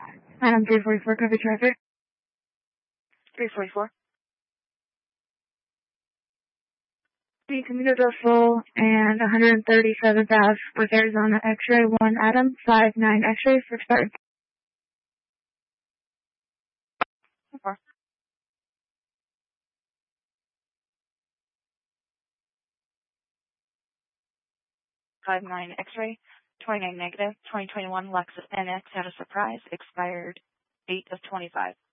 Adam 344, copy traffic. 344. The commuter door full and 137th Ave with Arizona X-ray 1 Adam 59 X-ray for start. So far. #59 X-ray 29 negative 2021 Lexus NX had a surprise expired 8/25.